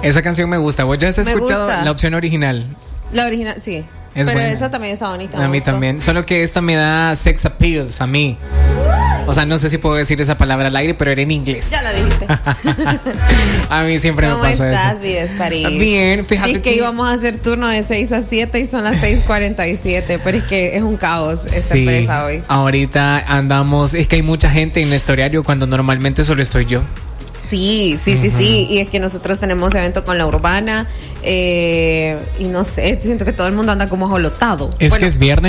Esa canción me gusta. ¿Vos ya has escuchado la opción original? La original, sí. Es pero buena. esa también está bonita. A mí también. Solo que esta me da sex appeals a mí. O sea, no sé si puedo decir esa palabra al aire, pero era en inglés. Ya la dijiste. A mí siempre me pasa eso. ¿Cómo estás, Vives París? Bien, fíjate es que íbamos a hacer turno de 6 a 7 y son las 6:47, pero es que es un caos esta empresa hoy. Ahorita andamos, es que hay mucha gente en el historiario cuando normalmente solo estoy yo. Sí. Y es que nosotros tenemos evento con la Urbana y no sé, siento que todo el mundo anda como ajolotado. Es que es viernes.